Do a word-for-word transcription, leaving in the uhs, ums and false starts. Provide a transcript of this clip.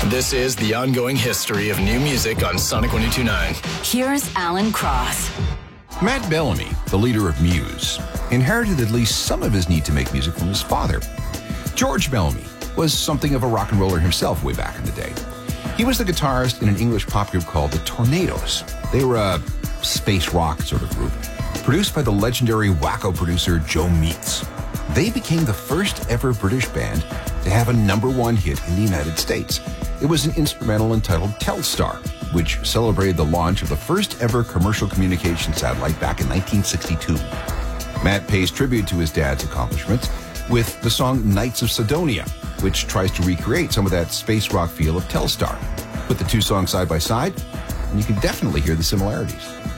This is the ongoing history of new music on Sonic one oh two point nine. Here's Alan Cross. Matt Bellamy, the leader of Muse, inherited at least some of his need to make music from his father. George Bellamy was something of a rock and roller himself way back in the day. He was the guitarist in an English pop group called the Tornadoes. They were a space rock sort of group, produced by the legendary wacko producer Joe Meeks. They became the first ever British band to have a number one hit in the United States. It was an instrumental entitled Telstar, which celebrated the launch of the first ever commercial communication satellite back in nineteen sixty-two. Matt pays tribute to his dad's accomplishments with the song Knights of Sidonia, which tries to recreate some of that space rock feel of Telstar. Put the two songs side by side, and you can definitely hear the similarities.